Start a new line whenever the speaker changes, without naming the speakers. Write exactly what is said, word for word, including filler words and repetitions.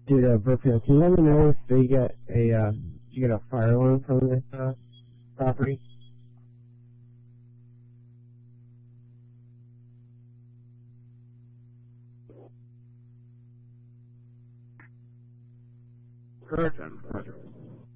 Dude, uh, Brookfield, can you let me know if they get a, uh, did you get a fire alarm from this, uh, property?
Correct, Roger.